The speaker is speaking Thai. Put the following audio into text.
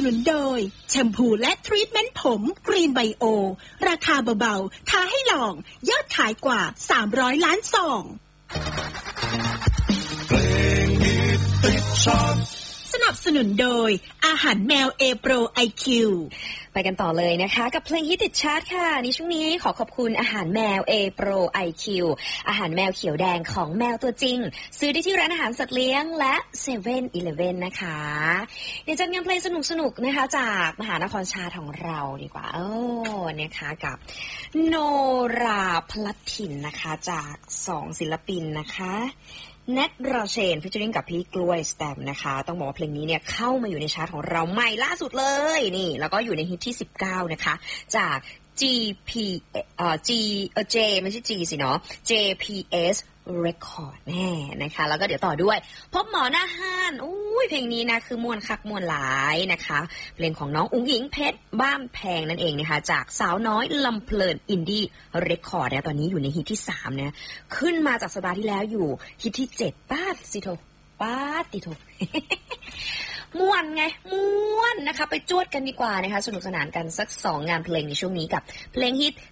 นุนโดยแชมพูและทรีทเมนต์ผมกรีนไบโอราคาเบาๆท้าให้ลองยอดขายกว่า300ล้านซองสนับสนุนโดยอาหารแมวเอโปรไอคิวไปกันต่อเลยนะคะกับเพลงฮิตติดชาร์ตค่ะในช่วงนี้ขอขอบคุณอาหารแมว A Pro IQ อาหารแมวเขียวแดงของแมวตัวจริงซื้อได้ที่ร้านอาหารสัตว์เลี้ยงและ7-Eleven นะคะเดี๋ยวจัดงานเพลงสนุกๆนะคะจากมหานครชาติของเราดีกว่านะคะกับโนราพลัดถิ่นนะคะจาก2ศิลปินนะคะเนทราเชนฟิชเชอริงกับพี่กล้วยสแตมนะคะต้องบอกว่าเพลงนี้เนี่ยเข้ามาอยู่ในชาร์ตของเราใหม่ล่าสุดเลยนี่แล้วก็อยู่ในฮิตที่19นะคะจาก J ไม่ใช่ G สิเนาะ JPS Record แน่นะคะแล้วก็เดี๋ยวต่อด้วยพบหมอหน้าห้านเพลงนี้นะคือมวนคักมวนหลายนะคะเพลงของน้องอุ๋งอิงเพชรบ้านแพงนั่นเองนะคะจากสาวน้อยลำเพลินอินดี้เรคคอร์ดนะตอนนี้อยู่ในฮิตที่3นะขึ้นมาจากสัปดาห์ที่แล้วอยู่ฮิตที่7ป้าติโท ม่วนไงม่วนนะคะไปจวดกันดีกว่านะคะสนุกสนานกันสัก2งานเพลงในช่วงนี้กับเพลงฮิต